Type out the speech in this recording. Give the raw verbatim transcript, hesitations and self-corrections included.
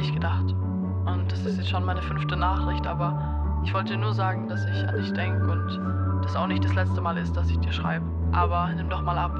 dich gedacht. Und das ist jetzt schon meine fünfte Nachricht, aber ich wollte dir nur sagen, dass ich an dich denke und das auch nicht das letzte Mal ist, dass ich dir schreibe. Aber nimm doch mal ab.